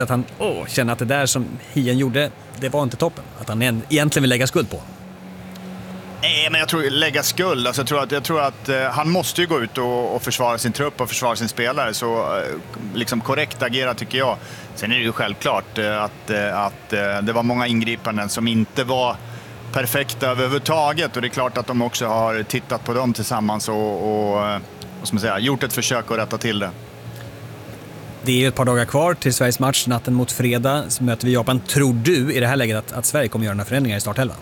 att han känner att det där som Hien gjorde, det var inte toppen. Att han egentligen vill lägga skuld på. Nej, men jag tror lägga skuld. Alltså, jag tror att han måste ju gå ut och försvara sin trupp och försvara sin spelare. Så liksom korrekt agera tycker jag. Sen är det ju självklart att det var många ingripanden som inte var perfekta överhuvudtaget. Och det är klart att de också har tittat på dem tillsammans och vad ska man säga, gjort ett försök att rätta till det. Det är ju ett par dagar kvar till Sveriges match. Natten mot fredag så möter vi Japan. Tror du i det här läget att Sverige kommer göra några förändringar i startelvan?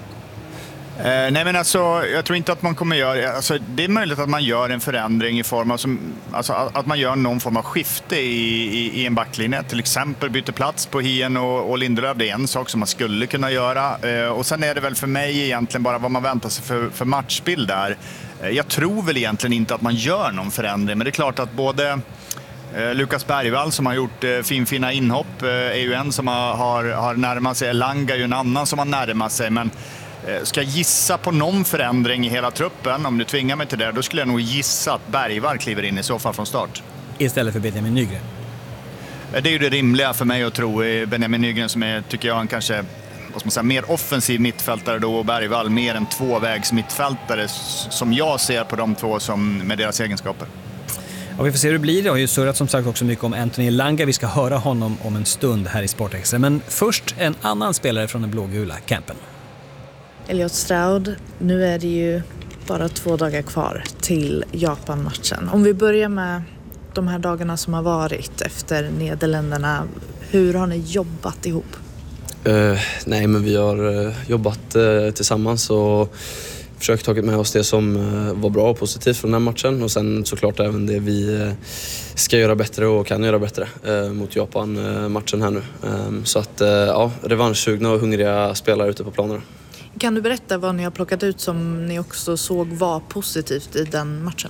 Nej, men alltså, jag tror inte att man kommer göra... Alltså, det är möjligt att man gör en förändring i form av... att man gör någon form av skifte i en backlinje. Till exempel byter plats på Hien och Lindelöf. Det är en sak som man skulle kunna göra. Och sen är det väl för mig egentligen bara vad man väntar sig för matchbild där. Jag tror väl egentligen inte att man gör någon förändring. Men det är klart att både... Lukas Bergvall som har gjort fina inhopp är ju en som har närmat sig. Elanga är ju en annan som har närmat sig. Men ska jag gissa på någon förändring i hela truppen, om du tvingar mig till det, då skulle jag nog gissa att Bergvall kliver in i så fall från start. Istället för Benjamin Nygren? Det är ju det rimliga för mig att tro. Benjamin Nygren som är, tycker jag, en kanske vad ska man säga, mer offensiv mittfältare då, och Bergvall mer en tvåvägs mittfältare som jag ser på de två som med deras egenskaper. Ja, vi får se hur det blir. Det har ju surrat som sagt också mycket om Anthony Elanga. Vi ska höra honom om en stund här i Sportextra. Men först en annan spelare från den blågula campen. Elliot Stroud, nu är det ju bara 2 dagar kvar till Japan-matchen. Om vi börjar med de här dagarna som har varit efter Nederländerna. Hur har ni jobbat ihop? Nej, men vi har jobbat tillsammans och försökt ta med oss det som var bra och positivt från den här matchen. Och sen såklart även det vi ska göra bättre och kan göra bättre mot Japan-matchen här nu. Så att ja, revanschsugna och hungriga spelare ute på planerna. Kan du berätta vad ni har plockat ut som ni också såg var positivt i den matchen?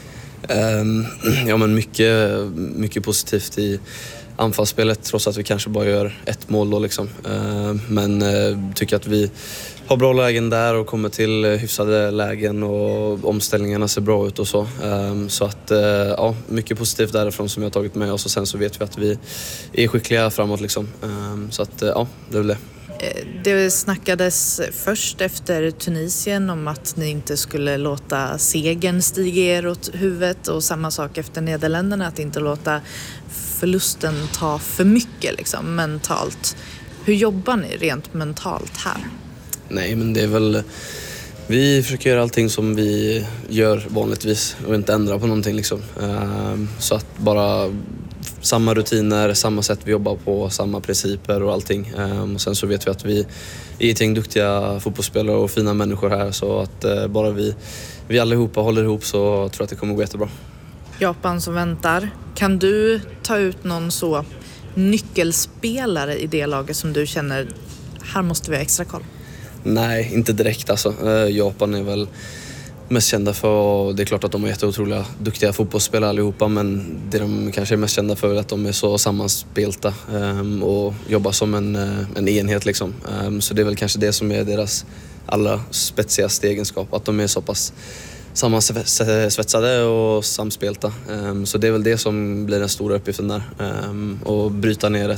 Ja, men mycket positivt i anfallsspelet, trots att vi kanske bara gör 1 mål då liksom. Men tycker att vi har bra lägen där och kommer till hyfsade lägen och omställningarna ser bra ut och så. Så att ja, mycket positivt därifrån som jag har tagit med oss, och sen så vet vi att vi är skickliga framåt liksom. Så att ja, det är väl det. Det snackades först efter Tunisien om att ni inte skulle låta segern stiga er åt huvudet, och samma sak efter Nederländerna, att inte låta förlusten ta för mycket liksom, mentalt. Hur jobbar ni rent mentalt här? Nej, men det är väl... Vi försöker göra allting som vi gör vanligtvis och inte ändra på någonting liksom. Så att bara samma rutiner, samma sätt vi jobbar på, samma principer och allting. Och sen så vet vi att vi är ett gäng duktiga fotbollsspelare och fina människor här, så att bara vi allihopa håller ihop, så tror jag att det kommer gå jättebra. Japan som väntar. Kan du ta ut någon så nyckelspelare i det laget som du känner, här måste vi ha extra koll? Nej, inte direkt alltså. Japan är väl mest kända för, det är klart att de är jätteotroliga duktiga fotbollsspelare allihopa, men det de kanske är mest kända för är att de är så sammanspelta och jobbar som en enhet liksom. Så det är väl kanske det som är deras allra spetsigaste egenskap, att de är så pass sammansvetsade och samspelta. Så det är väl det som blir den stora uppgiften där. Och bryta ner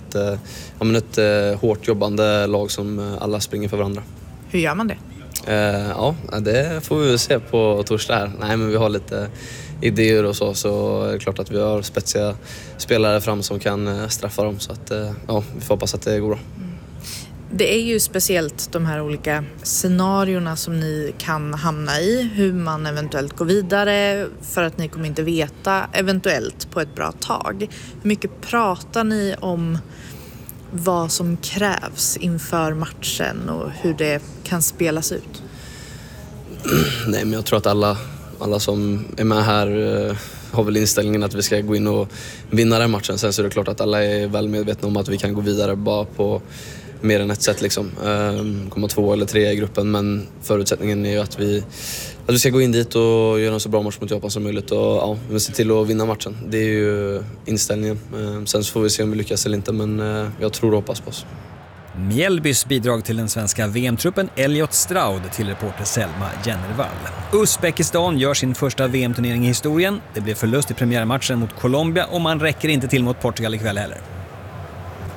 ett hårt jobbande lag som alla springer för varandra. Hur gör man det? Ja, det får vi se på torsdag här. Nej, men vi har lite idéer och så är det klart att vi har spetsiga spelare fram som kan straffa dem. Så att ja, vi får hoppas att det går bra. Det är ju speciellt de här olika scenarierna som ni kan hamna i, hur man eventuellt går vidare, för att ni kommer inte veta eventuellt på ett bra tag. Hur mycket pratar ni om vad som krävs inför matchen och hur det kan spelas ut? Nej, men jag tror att alla som är med här har väl inställningen att vi ska gå in och vinna den matchen. Sen så är det klart att alla är väl medvetna om att vi kan gå vidare bara på mer än ett sätt liksom. Komma 2 eller 3 i gruppen, men förutsättningen är ju att vi ska gå in dit och göra en så bra match mot Japan som möjligt, och ja, vi ser till att vinna matchen. Det är ju inställningen. Sen så får vi se om vi lyckas eller inte, men jag tror och hoppas på oss. Mjällbys bidrag till den svenska VM-truppen, Elliot Stroud till reporter Selma Jennervall. Uzbekistan gör sin första VM-turnering i historien. Det blev förlust i premiärmatchen mot Colombia och man räcker inte till mot Portugal ikväll heller.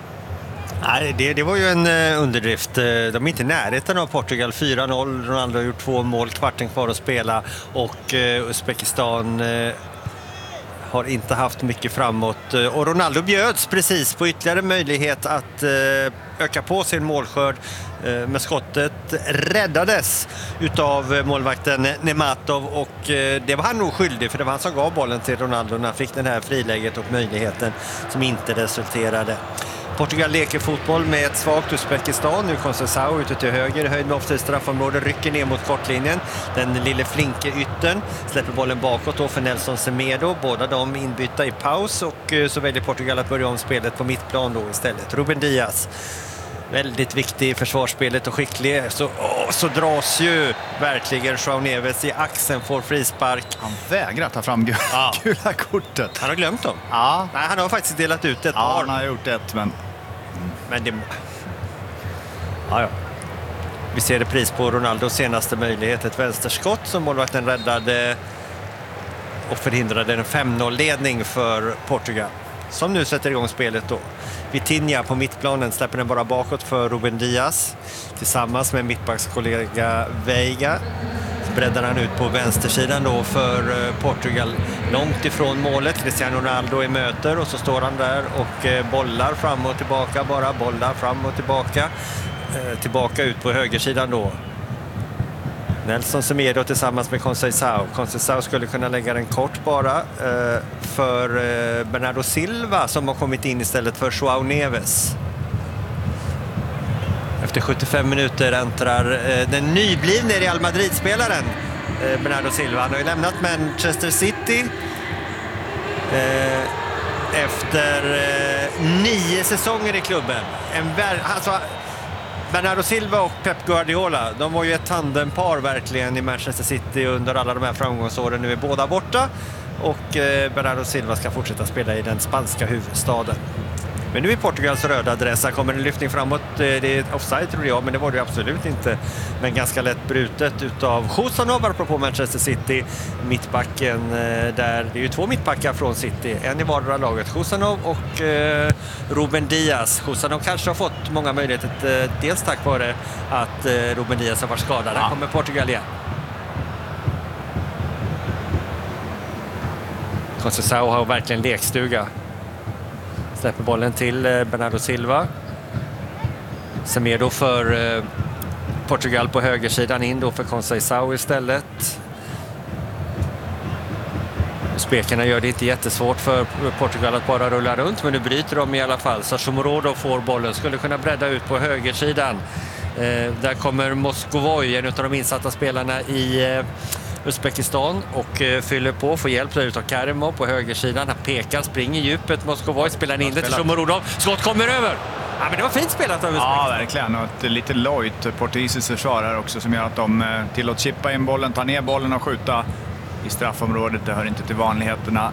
Nej, det var ju en underdrift. De är inte i närheten av Portugal. 4-0, Ronaldo har gjort 2 mål, kvarten kvar att spela och Uzbekistan har inte haft mycket framåt. Och Ronaldo bjöds precis på ytterligare möjlighet att öka på sin målskörd. Men skottet räddades utav målvakten Nematov och det var han nog skyldig, för det var han som gav bollen till Ronaldo när han fick den här friläget och möjligheten som inte resulterade. Portugal leker fotboll med ett svagt Uzbekistan. Nu Conceição ute till höger, höjd med offside straffområde, rycker ner mot kortlinjen. Den lille flinke yttern släpper bollen bakåt då för Nelson Semedo. Båda de inbytta i paus och så väljer Portugal att börja om spelet på mittplan då istället. Ruben Dias, väldigt viktig i försvarsspelet och skicklig. Så dras ju verkligen João Neves i axeln, får frispark. Han vägrar ta fram gula kortet. Han har glömt dem. Ja. Nej, han har faktiskt delat ut ett par. Ja, han har gjort ett, men det... Ja. Vi ser det pris på Ronaldos senaste möjlighet. Ett vänsterskott som målvakten räddade och förhindrade en 5-0-ledning för Portugal, som nu sätter igång spelet då. Vitinha på mittplanen släpper den bara bakåt för Ruben Dias. Tillsammans med mittbackskollega Veiga så breddar han ut på vänstersidan då för Portugal. Långt ifrån målet. Cristiano Ronaldo i möter och så står han där och bollar fram och tillbaka. Bara bollar fram och tillbaka. Tillbaka ut på högersidan då. Nelson Semedo tillsammans med Conceição. Conceição skulle kunna lägga den kort bara för Bernardo Silva som har kommit in istället för João Neves. Efter 75 minuter äntrar den nyblivne Real Madrid-spelaren Bernardo Silva. Han har ju lämnat Manchester City efter 9 säsonger i klubben. Bernardo Silva och Pep Guardiola, de var ju ett tandempar verkligen i Manchester City under alla de här framgångsåren. Nu är båda borta och Bernardo Silva ska fortsätta spela i den spanska huvudstaden. Men nu är Portugals röda adressa, kommer en lyftning framåt. Det är offside tror jag, men det var det absolut inte. Men ganska lätt brutet utav Husanov apropå Manchester City. Mittbacken där, det är ju 2 mittbackar från City. En i vardera laget, Husanov och Ruben Dias. Husanov kanske har fått många möjligheter, dels tack vare att Ruben Dias har varit skadad. Där kommer Portugal igen. Conceição har verkligen lekstuga. Släpper bollen till Bernardo Silva. Semedo för Portugal på högersidan, in då för Conceição istället. Spekarna gör det inte jättesvårt för Portugal att bara rulla runt, men nu bryter de i alla fall. Så Shomurodov får bollen, skulle kunna bredda ut på högersidan. Där kommer Moscovoi, en av de insatta spelarna i Uzbekistan, och fyller på, får hjälp där utav Karimov på högersidan. Han pekar, springer i djupet. Moscovoi spelar in det till Shomurodov. Skott kommer över. Ja, men det var fint spelat av Uzbekistan. Ja, verkligen. Och ett lite lojt portugisiskt försvar här också som gör att de tillåts chippa in bollen, ta ner bollen och skjuta i straffområdet. Det hör inte till vanligheterna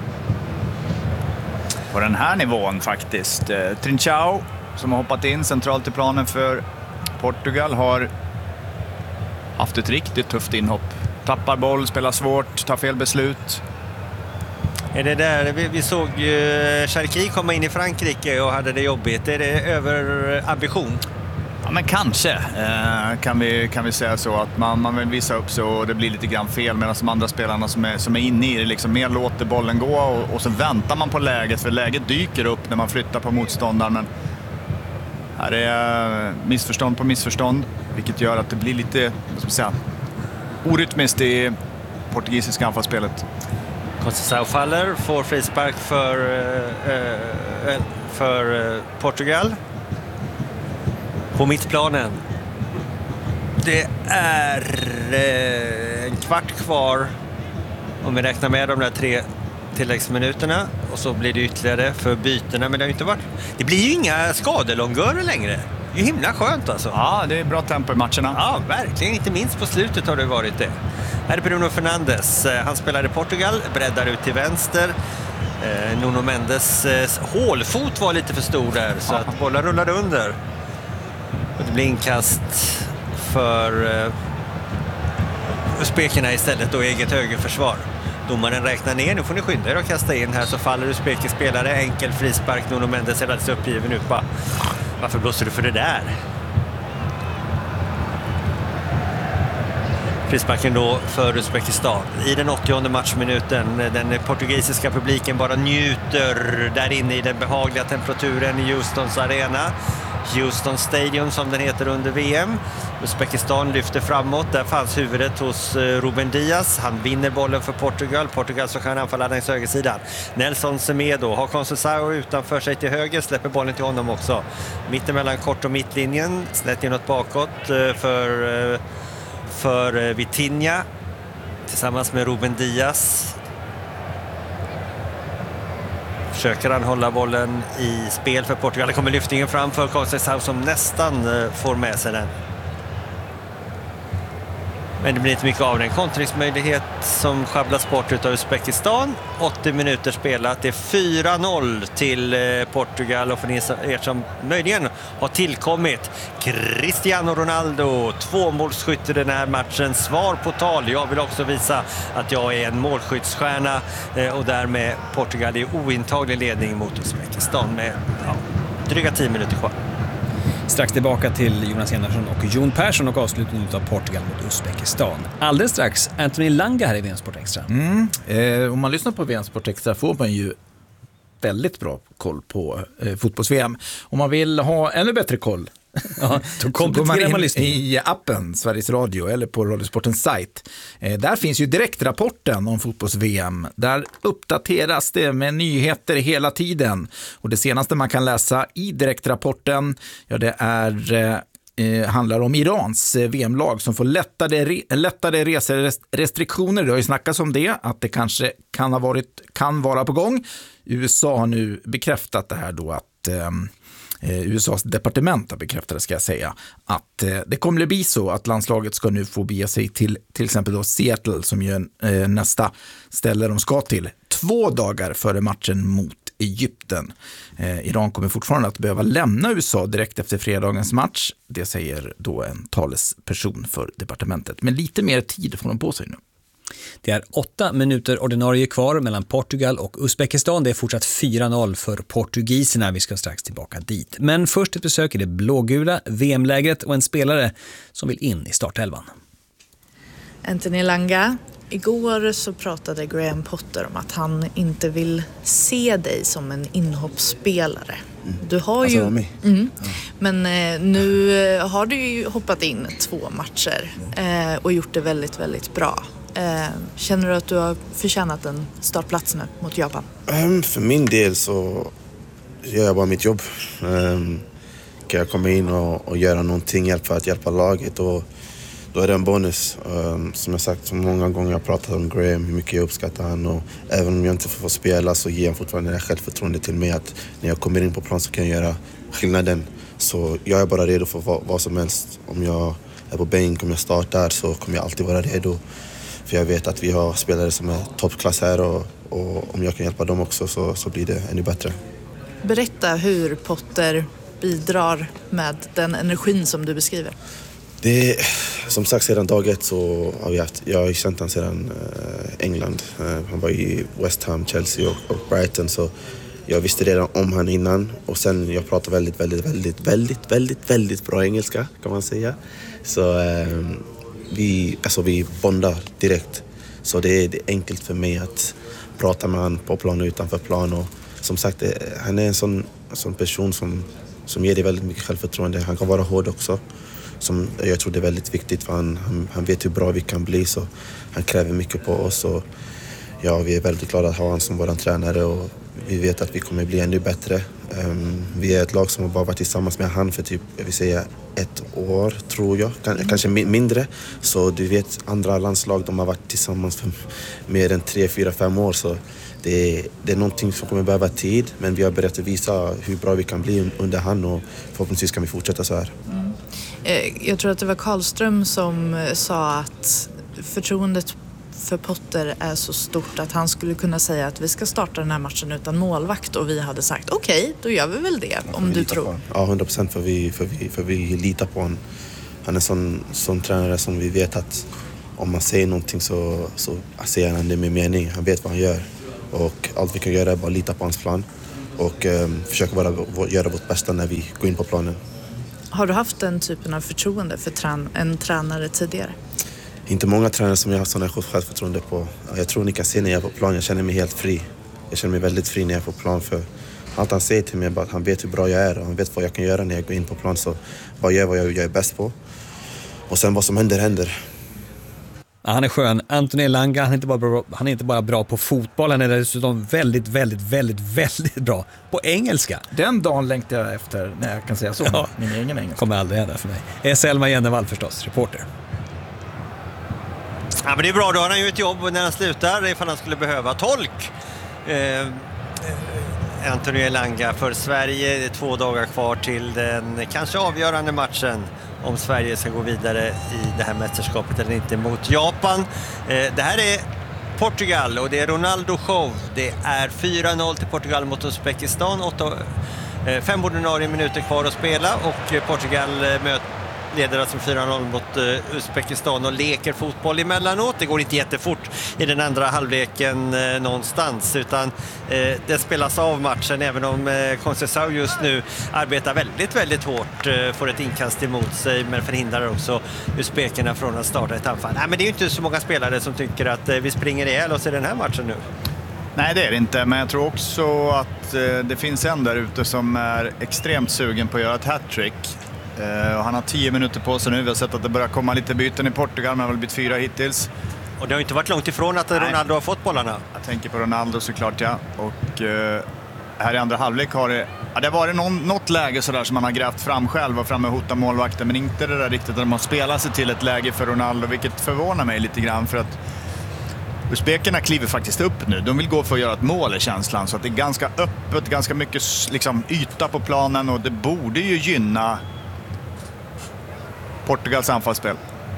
på den här nivån faktiskt. Trincão som har hoppat in centralt i planen för Portugal har haft ett riktigt tufft inhopp. Tappar boll, spelar svårt, tar fel beslut. Är det där vi såg Cherki komma in i Frankrike och hade det jobbigt? Är det över ambition? Ja, men kanske kan vi säga så att man vill visa upp så och det blir lite grann fel, medan de andra spelarna som är inne i det liksom mer låter bollen gå och så väntar man på läget, för läget dyker upp när man flyttar på motståndaren. Men här är missförstånd på missförstånd, vilket gör att det blir lite, vad ska man säga, orytmiskt i portugisiska anfallsspelet. Conceição faller, får frispark för Portugal på mittplanen. Det är en kvart kvar om vi räknar med de där 3 tilläggsminuterna, och så blir det ytterligare för bytena, men det har inte varit. Det blir ju inga skadelångörer längre. Det är ju himla skönt alltså. Ja, det är bra tempo i matcherna. Ja, verkligen. Inte minst på slutet har det varit det. Här är Bruno Fernandes. Han spelar i Portugal, breddar ut till vänster. Nuno Mendes hålfot var lite för stor där, så att bollen rullade under. Och det blir inkast för Uzbekerna istället, då eget högerförsvar. Domaren räknar ner, nu får ni skynda er och kasta in här, så faller Uzbekisk spelare, enkel frispark. Nuno Mendes är alldeles uppgiven ut bara. Varför blåser du för det där? Frisparken då för Uzbekistan i den 80:e matchminuten. Den portugisiska publiken bara njuter där inne i den behagliga temperaturen i Houstons arena. Houston Stadium som den heter under VM. Uzbekistan lyfter framåt. Där fanns huvudet hos Ruben Diaz. Han vinner bollen för Portugal. Portugal så kan anfalla längs högersidan. Nelson Semedo har Conceição utanför sig till höger. Släpper bollen till honom också. Mittemellan kort och mittlinjen. Snett inåt bakåt för Vitinha tillsammans med Ruben Diaz. Försöker han hålla bollen i spel för Portugal. Det kommer lyftningen fram för Conceição som nästan får med sig den. Men det blir inte mycket av den. Kontringsmöjlighet som schabblas bort utav Uzbekistan. 80 minuter spelat. Det är 4-0 till Portugal. Och för er som möjligen har tillkommit, Cristiano Ronaldo, 2-målsskytt i den här matchen. Svar på tal. Jag vill också visa att jag är en målskyttsstjärna. Och därmed Portugal i ointaglig ledning mot Uzbekistan med dryga 10 minuter kvar. Strax tillbaka till Jonas Enarsson och Jon Persson och avslutningen av Portugal mot Uzbekistan. Alldeles strax Anthony Langa här i VM Sport Extra. Om man lyssnar på VM Sport Extra får man ju väldigt bra koll på fotbolls-VM. Om man vill ha ännu bättre koll, då kompletterar man lyssningen i appen Sveriges Radio eller på Radiosportens sajt. Där finns ju direktrapporten om fotbolls-VM. Där uppdateras det med nyheter hela tiden. Och det senaste man kan läsa i direktrapporten, det handlar om Irans VM-lag som får lättare reserestriktioner. Det har ju snackats om det, att det kanske kan vara på gång. USA har nu bekräftat det här då, att USAs departement har bekräftat, ska jag säga, att det kommer att bli så att landslaget ska nu få bege sig till exempel då Seattle, som ju är nästa ställe de ska till, 2 dagar före matchen mot Egypten. Iran kommer fortfarande att behöva lämna USA direkt efter fredagens match. Det säger då en talesperson för departementet. Men lite mer tid får de på sig nu. Det är 8 minuter ordinarie kvar mellan Portugal och Uzbekistan. Det är fortsatt 4-0 för portugiserna. Vi ska strax tillbaka dit. Men först ett besök i det blågula VM-lägret och en spelare som vill in i startelvan. Anthony Langa, igår så pratade Graham Potter om att han inte vill se dig som en inhoppsspelare. Du har ju... Men nu har du ju hoppat in 2 matcher och gjort det väldigt, väldigt bra. Känner du att du har förtjänat en startplats nu mot Japan? För min del så gör jag bara mitt jobb. Kan jag komma in och göra någonting för att hjälpa laget, och då är det en bonus. Som jag sagt så många gånger, jag pratat om Graham, hur mycket jag uppskattar han, och även om jag inte får spela så ger han fortfarande det självförtroende till mig att när jag kommer in på plan så kan jag göra skillnaden. Så jag är bara redo för vad som helst. Om jag är på bänk, om jag startar, så kommer jag alltid vara redo. För jag vet att vi har spelare som är toppklass här, och om jag kan hjälpa dem också så blir det ännu bättre. Berätta hur Potter bidrar med den energin som du beskriver. Det är, som sagt, sedan dag 1 så har jag har känt han sedan England. Han var i West Ham, Chelsea och Brighton, så jag visste redan om han innan. Och sen jag pratar väldigt bra engelska, kan man säga. Så vi bondar direkt. Så det är enkelt för mig att prata med han på plan och utanför plan. Och som sagt, han är en sån person som ger dig väldigt mycket självförtroende. Han kan vara hård också. Som jag tror det är väldigt viktigt, för han vet hur bra vi kan bli, så han kräver mycket på oss. Och vi är väldigt glada att ha han som vår tränare, och vi vet att vi kommer bli ännu bättre. Vi är ett lag som har bara varit tillsammans med han för typ, jag vill säga 1 år tror jag, kanske mindre. Så du vet, andra landslag, de har varit tillsammans för mer än 3, 4, 5 år, så det är någonting som kommer behöva tid, men vi har börjat visa hur bra vi kan bli under han, och förhoppningsvis kan vi fortsätta så här. Jag tror att det var Karlström som sa att förtroendet för Potter är så stort att han skulle kunna säga att vi ska starta den här matchen utan målvakt, och vi hade sagt okej, då gör vi väl det, om du tror. Ja, 100% för vi litar på honom. Han är sån tränare som vi vet att om man säger någonting så säger han det med mening. Han vet vad han gör, och allt vi kan göra är bara lita på hans plan. och försöka göra vårt bästa när vi går in på planen. Har du haft den typen av förtroende för en tränare tidigare? Inte många tränare som jag har haft sådana självförtroende på. Jag tror ni kan se när jag är på plan, jag känner mig helt fri. Jag känner mig väldigt fri när jag är på plan, för allt han säger till mig är bara att han vet hur bra jag är och han vet vad jag kan göra när jag går in på plan, så bara gör vad jag är bäst på. Och sen vad som händer. Ja, han är skön. Anthony Elanga, han är inte bara bra på fotboll, han är dessutom väldigt, väldigt, väldigt, väldigt bra på engelska. Den dagen längtar jag efter när jag kan säga så. Ja. Min egen engelska. Kommer aldrig hända för mig. Selma Jennevall förstås, reporter. Ja, men det är bra, då har han ju ett jobb när han slutar ifall han skulle behöva tolk. Anthony Elanga för Sverige. Det är 2 dagar kvar till den kanske avgörande matchen om Sverige ska gå vidare i det här mästerskapet eller inte mot Japan. Det här är Portugal och det är Ronaldo show. Det är 4-0 till Portugal mot Uzbekistan. 5 ordinarie minuter kvar att spela och Portugal leder alltså 4-0 mot Uzbekistan och leker fotboll emellanåt. Det går inte jättefort i den andra halvleken någonstans, utan det spelas av matchen, även om Conceição just nu arbetar väldigt, väldigt hårt, får ett inkast emot sig men förhindrar också uzbekerna från att starta ett anfall. Nej, men det är ju inte så många spelare som tycker att vi springer ihjäl oss i den här matchen nu. Nej, det är det inte, men jag tror också att det finns en där ute som är extremt sugen på att göra ett hattrick. Och han har 10 minuter på sig nu. Vi har sett att det börjar komma lite byten i Portugal, men har väl blivit 4 hittills. Och det har inte varit långt ifrån att Ronaldo har fått bollarna. Jag tänker på Ronaldo såklart, ja. Och här i andra halvlek har det varit något läge sådär som man har grävt fram själv och framme och hotat målvakten, men inte det där riktigt där man spelar sig till ett läge för Ronaldo, vilket förvånar mig lite grann, för att uzbekerna kliver faktiskt upp nu. De vill gå för att göra ett mål i känslan, så att det är ganska öppet, ganska mycket liksom yta på planen, och det borde ju gynna Portugals anfallsspel.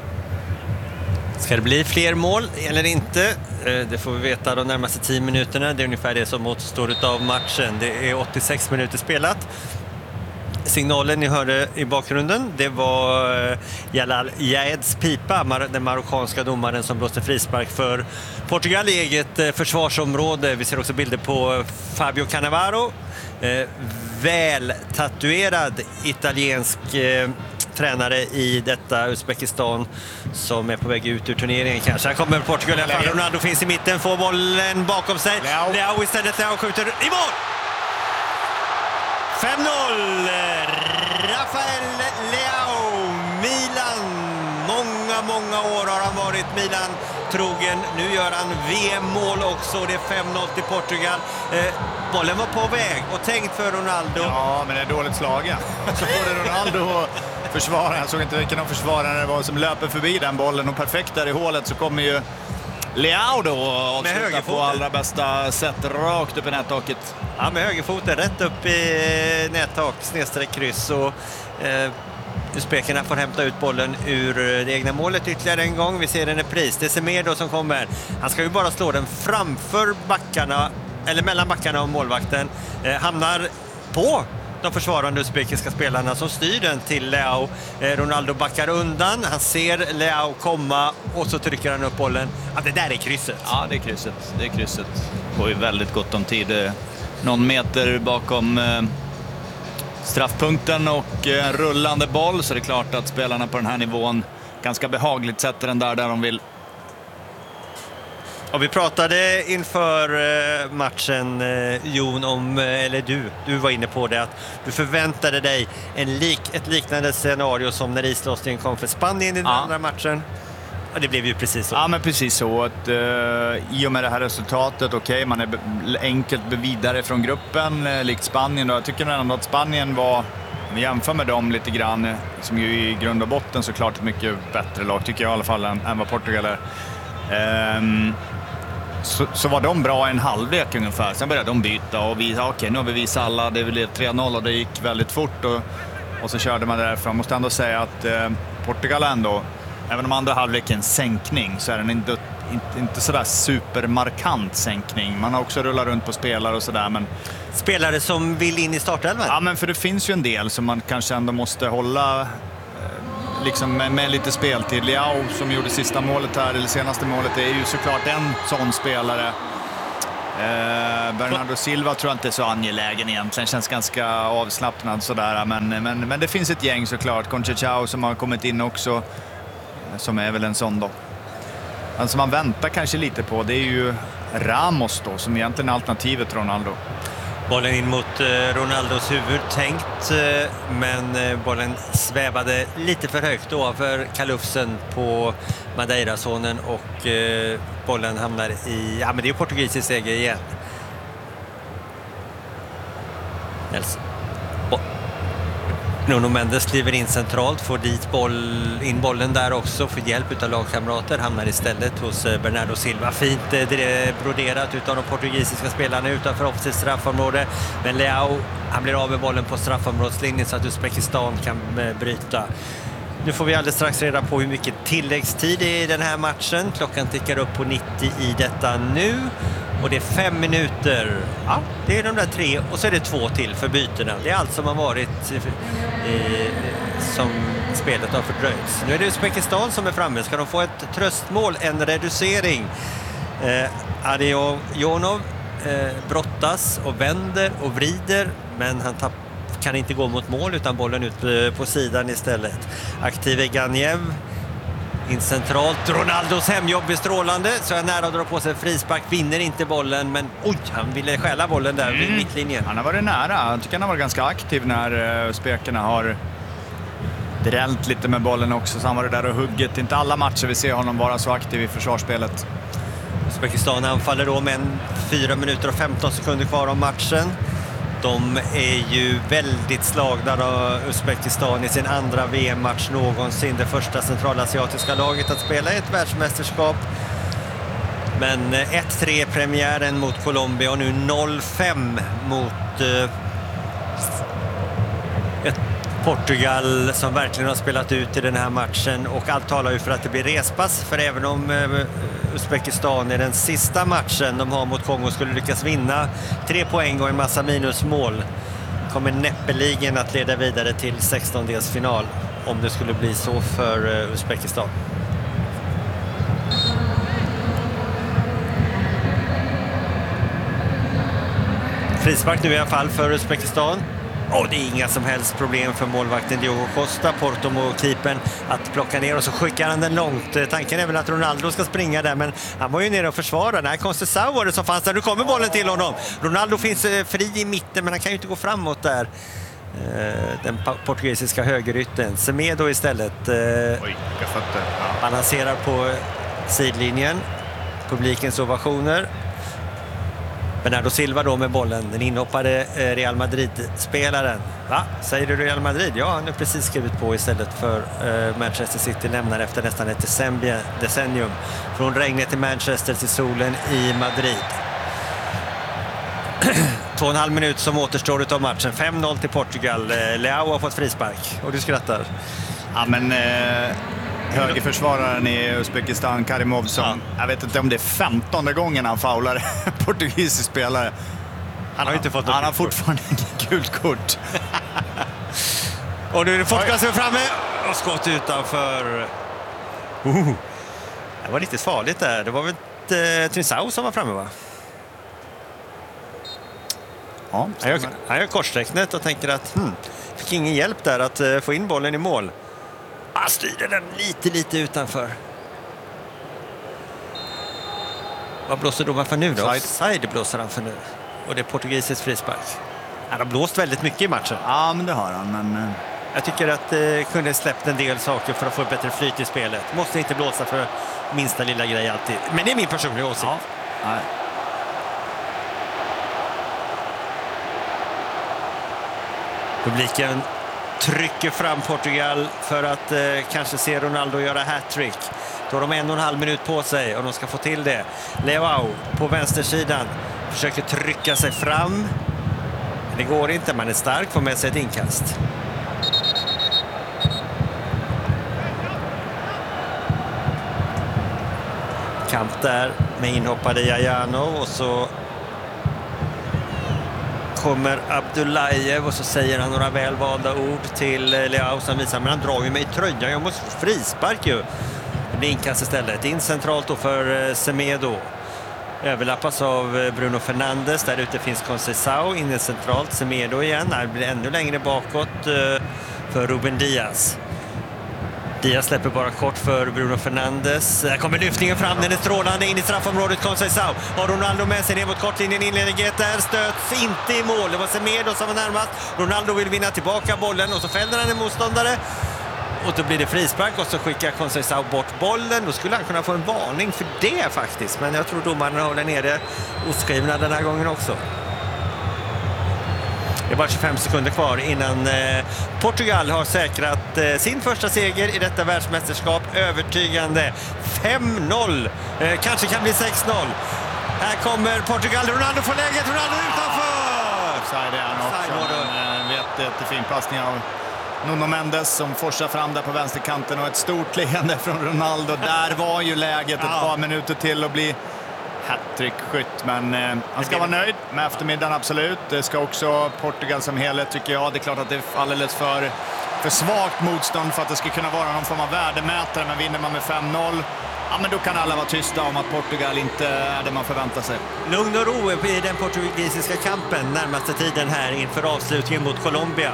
Ska det bli fler mål eller inte? Det får vi veta de närmaste 10 minuterna. Det är ungefär det som återstår av matchen. Det är 86 minuter spelat. Signalen ni hörde i bakgrunden, det var Jalal Yaeds pipa, den marockanska domaren som blåste frispark för Portugal i eget försvarsområde. Vi ser också bilder på Fabio Cannavaro, väl tatuerad italiensk tränare i detta Uzbekistan som är på väg ut ur turneringen kanske. Här kommer Portugal i alla fall. Ronaldo finns i mitten, får bollen bakom sig. Leao istället, Leao skjuter i mål! 5-0! Rafael Leao, Milan. Många år har han varit Milan trogen. Nu gör han VM-mål också. Det är 5-0 till Portugal. Bollen var på väg och tänkt för Ronaldo. Ja, men det är dåligt slagen. Så får det Ronaldo försvara. Jag såg inte vilken av försvararna det var som löper förbi den bollen, och perfekt där i hålet så kommer ju Leao då och avslutar på allra bästa sätt rakt upp i nättaket. Ja, med högerfoten rätt upp i nättak, /kryss, och uzbekerna får hämta ut bollen ur det egna målet ytterligare en gång. Vi ser en repris. Det är Semedo som kommer. Han ska ju bara slå den framför backarna, eller mellan backarna och målvakten. Hamnar på de försvarande uzbekiska spelarna som styr den till Leao. Ronaldo backar undan. Han ser Leao komma och så trycker han upp bollen. Ja, det där är krysset. Ja, det är krysset. Det är krysset. Får ju väldigt gott om tid. Någon meter bakom straffpunkten och rullande boll, så det är klart att spelarna på den här nivån ganska behagligt sätter den där de vill. Och vi pratade inför matchen, Jon, om, eller du var inne på det, att du förväntade dig ett liknande scenario som när islossningen kom för Spanien i den andra matchen. Och det blev ju precis så. Ja, men precis så. Att, i och med det här resultatet, okej, man är enkelt vidare från gruppen, likt Spanien. Då. Jag tycker ändå att Spanien var, om vi jämför med dem lite grann, som ju i grund och botten såklart ett mycket bättre lag, tycker jag i alla fall, än vad Portugal är. Så var de bra en halvlek ungefär. Sen började de byta och vi okej, nu har vi visat alla. Det blev 3-0 och det gick väldigt fort. Och så körde man därifrån. Jag måste ändå säga att Portugal ändå, även om andra halvleken sänkning, så är den inte sådär supermarkant sänkning. Man har också rullat runt på spelare och sådär. Men spelare som vill in i startelvan? Ja, men för det finns ju en del som man kanske ändå måste hålla liksom med lite speltid. Leao som gjorde sista målet här, eller senaste målet, är ju såklart en sån spelare. Bernardo Silva tror jag inte är så angelägen egentligen. Känns ganska avslappnad sådär. Men det finns ett gäng såklart. Conceição som har kommit in också. Som är väl en sån då. Den som man väntar kanske lite på, det är ju Ramos då. Som egentligen är alternativet till Ronaldo. Bollen in mot Ronaldos huvud tänkt, men bollen svävade lite för högt över kalufsen på Madeira-sonen och bollen hamnar i, ja men det är ju portugisisk seger igen. Nelson. Nuno Mendes kliver in centralt, får dit in bollen där också, får hjälp av lagkamrater, hamnar istället hos Bernardo Silva. Fint broderat utav de portugisiska spelarna utanför offensivt straffområde. Men Leao, han blir av med bollen på straffområdslinjen så att Uzbekistan kan bryta. Nu får vi alldeles strax reda på hur mycket tilläggstid är i den här matchen. Klockan tickar upp på 90 i detta nu. Och det är 5 minuter. Ja, det är de där 3 och så är det 2 till för bytena. Det är allt som har varit som spelet har fördröjts. Nu är det Uzbekistan som är framme. Ska de få ett tröstmål, en reducering? Adionov brottas och vänder och vrider, men han kan inte gå mot mål utan bollen ut på sidan istället. Aktive Ganiev in centralt. Ronaldos hemjobb är strålande, så är nära att dra på sig frispark, vinner inte bollen, men oj, han ville stjäla bollen där vid mittlinjen. Han har varit nära. Jag tycker han har varit ganska aktiv när spekarna har drällt lite med bollen också, så han var där och hugget. Inte alla matcher vi ser honom vara så aktiv i försvarsspelet. Uzbekistan anfaller då med 4 minuter och 15 sekunder kvar om matchen. De är ju väldigt slagna av Uzbekistan i sin andra VM-match någonsin. Det första centralasiatiska laget att spela i ett världsmästerskap. Men 1-3 premiären mot Colombia och nu 0-5 mot ett Portugal som verkligen har spelat ut i den här matchen. Och allt talar ju för att det blir respass, för även om Uzbekistan i den sista matchen de har mot Kongo skulle lyckas vinna 3 poäng och en massa minusmål, kommer näppeligen att leda vidare till 16-delsfinal om det skulle bli så för Uzbekistan. Frispark nu i alla fall för Uzbekistan. Och det är inga som helst problem för målvakten Diogo Costa, Porto-keepern, att plocka ner och så skickar han den långt. Tanken är väl att Ronaldo ska springa där, men han var ju nere och försvara. Nej, Conceição var det som fanns där. Nu kommer bollen till honom. Ronaldo finns fri i mitten, men han kan ju inte gå framåt där. Den portugisiska högerytten. Semedo istället balanserar på sidlinjen. Publikens ovationer. Bernardo Silva då med bollen, den inhoppade Real Madrid-spelaren. Va? Säger du Real Madrid? Ja, han är precis skrivit på istället för Manchester City lämnar efter nästan ett decennium. Från regnet till Manchester till solen i Madrid. 2,5 minut som återstår av matchen. 5-0 till Portugal. Leao har fått frispark. Och du skrattar. Ja, men högerförsvararen i Uzbekistan, Karimov, som jag vet inte om det är 15:e gången han faular portugisisk spelare. Han har inte fått han har fortfarande inget gult kort. Och nu är det Portugal som är framme och skott utanför. Det var lite farligt där. Det var väl Trincão som var framme, va? Ja, han gör korssträcknet och tänker att fick ingen hjälp där att få in bollen i mål. Styr den lite utanför. Vad blåser domaren för nu då? Offside blåser han för nu. Och det är portugisisk frispark. Han har blåst väldigt mycket i matchen. Ja, men det har han. Men jag tycker att kunde släppt en del saker för att få ett bättre flyt i spelet. Måste inte blåsa för minsta lilla grej alltid. Men det är min personliga åsikt. Ja. Nej. Publiken trycker fram Portugal för att kanske se Ronaldo göra hattrick. Då har de 1,5 minut på sig och de ska få till det. Leao på vänstersidan försöker trycka sig fram. Det går inte, man är stark, får med sig ett inkast. Kamp där med inhoppade Jajanov och så kommer Abdullajev och så säger han några välvalda ord till Leao som visar, men han drar ju mig i tröjan, jag måste få frispark ju. Det blir inkast istället, in centralt då för Semedo. Överlappas av Bruno Fernandes. Där ute finns Conceição inne centralt. Semedo igen. Det blir ännu längre bakåt för Ruben Diaz. Diaz släpper bara kort för Bruno Fernandes. Där kommer lyftningen fram. Den är strålande in i straffområdet. Conceição har Ronaldo med sig ner mot kortlinjen. Inledningen där stöts inte i mål. Det var Semedo som var närmast. Ronaldo vill vinna tillbaka bollen och så fäller han en motståndare. Och då blir det frispark och så skickar Conceição bort bollen. Då skulle han kunna få en varning för det faktiskt. Men jag tror domarna håller nere oskrivna den här gången också. Det är bara 25 sekunder kvar innan Portugal har säkrat sin första seger i detta världsmästerskap. Övertygande 5-0. Kanske kan bli 6-0. Här kommer Portugal. Ronaldo får läget. Ronaldo utanför! Offside är han också. Jättefin passning av Nuno Mendes som forsar fram där på vänsterkanten och ett stort leende från Ronaldo. Där var ju läget ett par minuter till att bli hattrick-skytt, men han ska vara nöjd med eftermiddagen, absolut. Det ska också Portugal som helhet, tycker jag. Det är klart att det är alldeles för svagt motstånd för att det ska kunna vara någon form av värdemätare, men vinner man med 5-0, ja, men då kan alla vara tysta om att Portugal inte är det man förväntar sig. Lugn och ro i den portugisiska kampen närmaste tiden här inför avslutningen mot Colombia.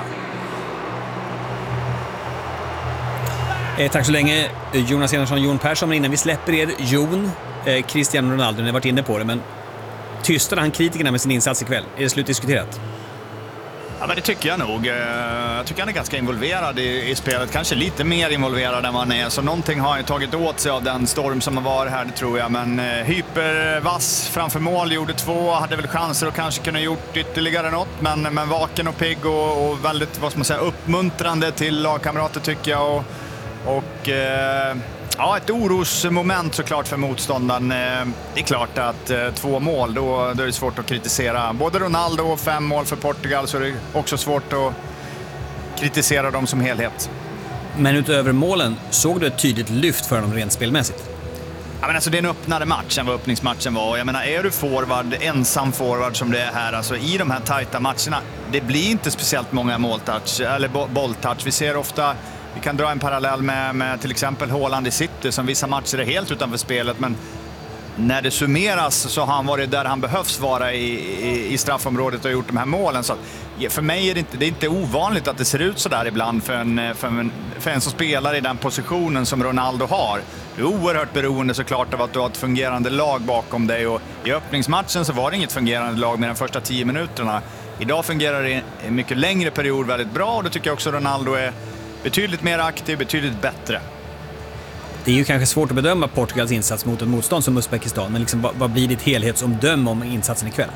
Tack så länge, Jonas Enarsson, Jon Persson. Men innan vi släpper er, Jon, Cristiano Ronaldo, ni har varit inne på det, men tystade han kritikerna med sin insats ikväll? Är det slutdiskuterat? Ja, men det tycker jag nog. Jag tycker han är ganska involverad i spelet. Kanske lite mer involverad än vad han är. Så någonting har han tagit åt sig av den storm som har varit här, det tror jag. Men hypervass framför mål, gjorde 2. Hade väl chanser att kanske kunna gjort ytterligare något. Men vaken och pigg och väldigt, vad ska man säga, uppmuntrande till lagkamrater, tycker jag. Och ja, ett orosmoment såklart för motståndaren. Det är klart att 2 mål, då är det svårt att kritisera både Ronaldo och 5 mål för Portugal, så är det också svårt att kritisera dem som helhet. Men utöver målen, såg du ett tydligt lyft för dem rent spelmässigt? Ja, men alltså, det är en öppnare match än vad öppningsmatchen var. Jag menar, är du forward, ensam forward som det är här, alltså i de här tajta matcherna, det blir inte speciellt många måltouch eller bolltouch. Vi ser ofta, vi kan dra en parallell med till exempel Haaland i City, som vissa matcher är helt utanför spelet, men när det summeras så har han varit där han behövs vara i straffområdet och gjort de här målen. Så för mig är det är inte ovanligt att det ser ut så där ibland för en som spelar i den positionen som Ronaldo har. Du är oerhört beroende såklart av att du har ett fungerande lag bakom dig, och i öppningsmatchen så var det inget fungerande lag med de första 10 minuterna. Idag fungerar det i en mycket längre period väldigt bra, och då tycker jag också Ronaldo är betydligt mer aktiv, betydligt bättre. Det är ju kanske svårt att bedöma Portugals insats mot ett motstånd som Uzbekistan, men liksom, vad blir ditt helhetsomdöme om insatsen ikväll?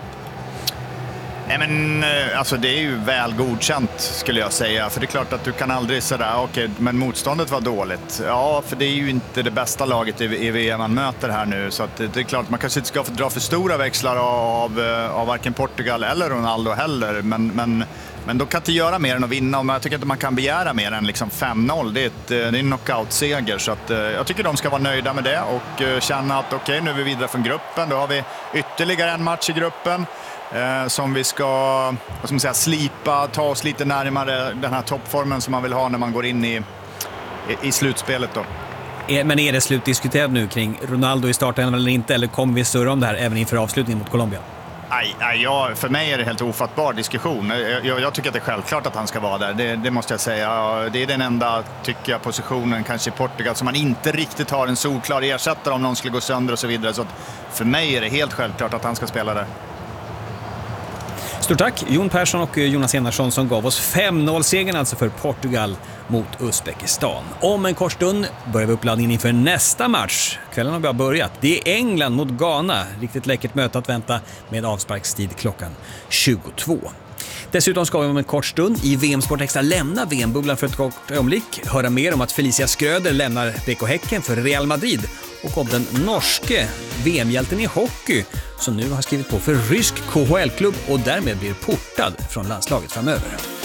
Nej, men alltså det är ju väl godkänt, skulle jag säga. För det är klart att du kan aldrig säga okej, men motståndet var dåligt. Ja, för det är ju inte det bästa laget i VM man möter här nu. Så att det är klart, man kanske inte ska få dra för stora växlar av varken Portugal eller Ronaldo heller. Men då kan inte göra mer än att vinna, och jag tycker inte man kan begära mer än liksom 5-0. Det är en knockout-seger, så att jag tycker de ska vara nöjda med det och känna att okej, nu är vi vidare från gruppen. Då har vi ytterligare en match i gruppen som vi ska, vad ska man säga, slipa, ta oss lite närmare den här toppformen som man vill ha när man går in i slutspelet då. Men är det slutdiskuterat nu kring Ronaldo i starten eller inte, eller kommer vi surra om det här även inför avslutningen mot Colombia? För mig är det helt ofattbar diskussion. Jag tycker att det är självklart att han ska vara där. Det måste jag säga. Det är den enda, tycker jag, positionen kanske i Portugal som man inte riktigt har en solklar ersättare om någon skulle gå sönder och så vidare. Så att för mig är det helt självklart att han ska spela där. Stort tack Jon Persson och Jonas Enarsson som gav oss 5-0-segern alltså för Portugal mot Uzbekistan. Om en kort stund börjar vi uppladdningen inför nästa match. Kvällen har bara börjat. Det är England mot Ghana. Riktigt läckert möte att vänta med avsparkstid klockan 22. Dessutom ska vi om en kort stund i VM Sport Extra lämna VM-bubblan för ett kort ögonblick. Höra mer om att Felicia Skröder lämnar BK Häcken för Real Madrid, och om den norske VM-hjälten i hockey som nu har skrivit på för rysk KHL-klubb och därmed blir portad från landslaget framöver.